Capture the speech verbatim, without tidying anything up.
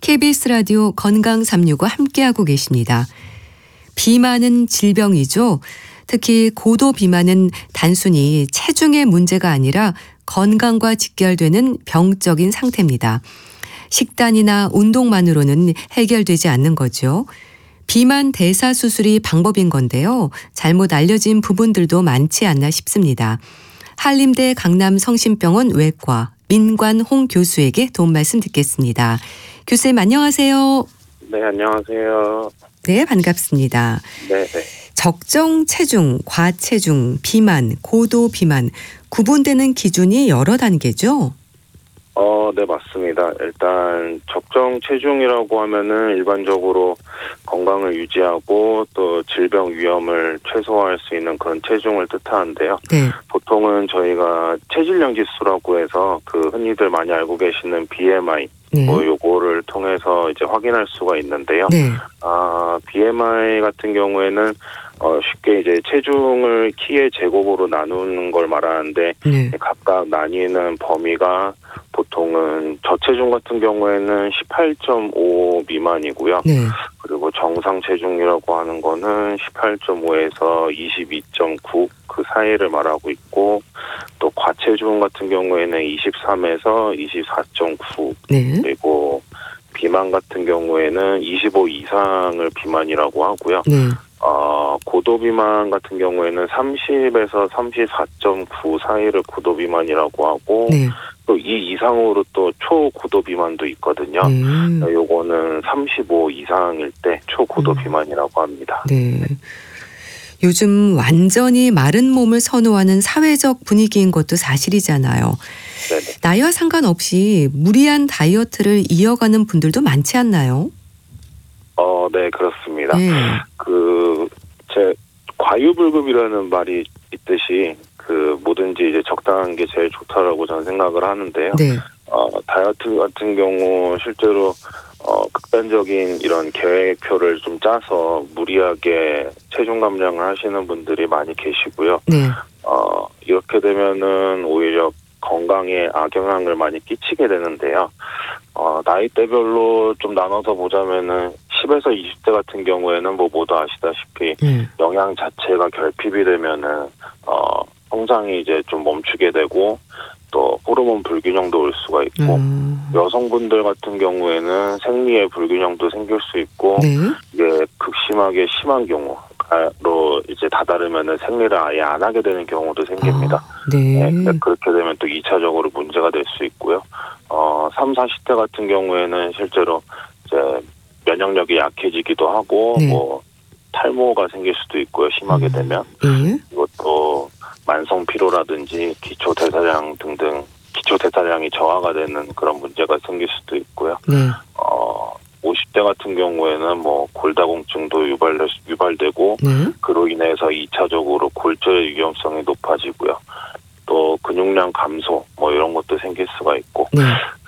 케이비에스 라디오 건강 삼육오 함께하고 계십니다. 비만은 질병이죠. 특히 고도 비만은 단순히 체중의 문제가 아니라 건강과 직결되는 병적인 상태입니다. 식단이나 운동만으로는 해결되지 않는 거죠. 비만 대사 수술이 방법인 건데요. 잘못 알려진 부분들도 많지 않나 싶습니다. 한림대 강남성심병원 외과 민관 홍 교수에게 도움 말씀 듣겠습니다. 교수님 안녕하세요. 네, 안녕하세요. 네, 반갑습니다. 네, 네. 적정 체중, 과체중, 비만, 고도 비만 구분되는 기준이 여러 단계죠? 어, 네, 맞습니다. 일단 적정 체중이라고 하면은 일반적으로 건강을 유지하고 또 질병 위험을 최소화할 수 있는 그런 체중을 뜻하는데요. 네. 보통은 저희가 체질량 지수라고 해서 그 흔히들 많이 알고 계시는 비엠아이 네. 뭐 요거를 통해서 이제 확인할 수가 있는데요. 네. 아, 비엠아이 같은 경우에는 어, 쉽게 이제 체중을 키의 제곱으로 나누는 걸 말하는데 네. 각각 나뉘는 범위가 보통은 저체중 같은 경우에는 십팔 점 오 미만이고요. 네. 그리고 정상 체중이라고 하는 거는 십팔 점 오에서 이십이 점 구 그 사이를 말하고 있고 또 과체중 같은 경우에는 이십삼에서 이십사 점 구 네. 그리고 비만 같은 경우에는 이십오 이상을 비만이라고 하고요. 네. 어, 고도 비만 같은 경우에는 삼십에서 삼십사 점 구 사이를 고도 비만이라고 하고 네. 또 이 이상으로 또 초고도 비만도 있거든요. 네. 요거는 삼십오 이상일 때 초고도 음. 비만이라고 합니다. 네. 요즘 완전히 마른 몸을 선호하는 사회적 분위기인 것도 사실이잖아요. 네네. 나이와 상관없이 무리한 다이어트를 이어가는 분들도 많지 않나요? 어, 네, 그렇습니다. 네. 그, 제, 과유불급이라는 말이 있듯이, 그, 뭐든지 이제 적당한 게 제일 좋다라고 저는 생각을 하는데요. 네. 어, 다이어트 같은 경우, 실제로, 어, 극단적인 이런 계획표를 좀 짜서 무리하게 체중 감량을 하시는 분들이 많이 계시고요. 네. 어, 이렇게 되면은 오히려 건강에 악영향을 많이 끼치게 되는데요. 어, 나이대별로 좀 나눠서 보자면은 십에서 이십 대 같은 경우에는 뭐 모두 아시다시피 네. 영양 자체가 결핍이 되면은 어, 성장이 이제 좀 멈추게 되고 또 호르몬 불균형도 올 수가 있고 음. 여성분들 같은 경우에는 생리의 불균형도 생길 수 있고 네. 이게 극심하게 심한 경우로 이제 다다르면은 생리를 아예 안 하게 되는 경우도 생깁니다. 아, 네. 네, 그렇게 되면 또 이 차적으로 문제가 될 수 있고요. 어, 삼, 사십 대 같은 경우에는 실제로 이제 면역력이 약해지기도 하고 네. 뭐 탈모가 생길 수도 있고요. 심하게 음. 되면 네. 이것도 만성 피로라든지 기초 대사량 등등 기초 대사량이 저하가 되는 그런 문제가 생길 수도 있고요. 네. 어, 오십 대 같은 경우에는 뭐 골다공증도 유발될, 유발되고 네. 그로 인해서 이 차적으로 골절의 위험성이 높아지고요. 또 근육량 감소 뭐 이런 것도 생길 수가 있고 네.